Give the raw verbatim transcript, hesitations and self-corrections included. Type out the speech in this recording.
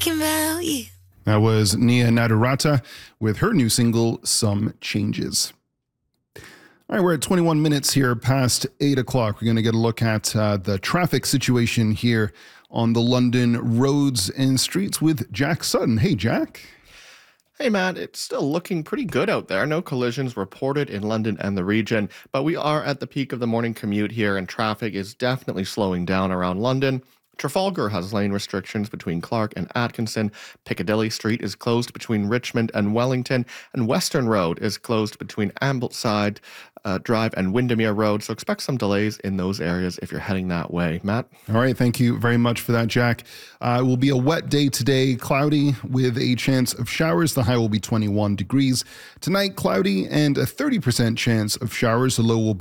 thinking about you. That was Nia Nadarata with her new single, Some Changes. All right, we're at twenty-one minutes here past eight o'clock. We're going to get a look at uh, the traffic situation here on the London roads and streets with Jack Sutton. Hey, Jack. Hey, Matt, it's still looking pretty good out there. No collisions reported in London and the region, but we are at the peak of the morning commute here, and traffic is definitely slowing down around London. Trafalgar has lane restrictions between Clark and Atkinson. Piccadilly Street is closed between Richmond and Wellington, and Western Road is closed between Ambleside uh, Drive and Windermere Road. So expect some delays in those areas if you're heading that way. Matt? All right, thank you very much for that, Jack. Uh, it will be a wet day today, cloudy with a chance of showers. The high will be twenty-one degrees. Tonight, cloudy and a thirty percent chance of showers. The low will be